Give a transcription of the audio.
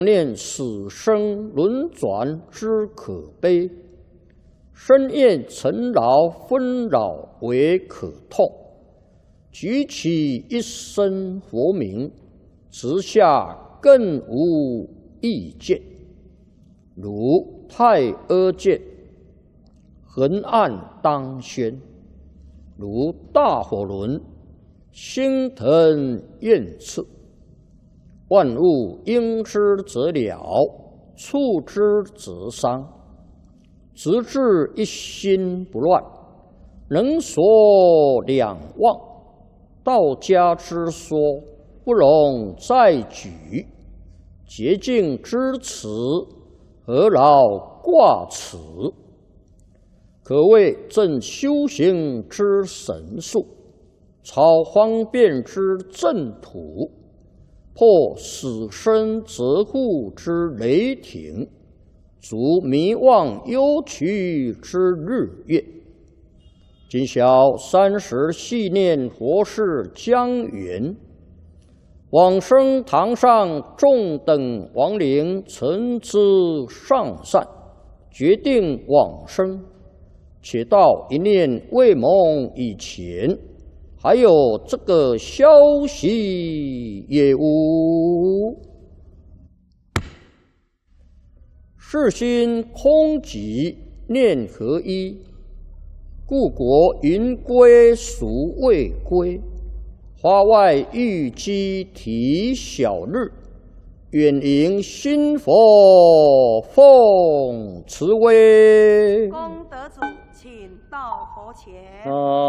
念死生轮转之可悲，深厌尘劳纷扰为可痛。举起一身佛名，直下更无意见。如太阿剑，横按当宣；如大火轮，星腾焰炽。万物应之则了，触之则伤。直至一心不乱，能所两忘。道家之说，不容再举。洁净之词，何劳挂齿？可谓正修行之神术，超方便之正途。破死生责护之雷霆，足迷妄忧屈之日月。今宵30系念佛事将圆，往生堂上众等亡灵诚知上善，决定往生。且到一念未蒙以前，还有这个消息也无。世心空寂，念合一，故国云归孰未归？花外玉鸡啼晓日，远迎新佛奉慈威。 功德主，请到佛前。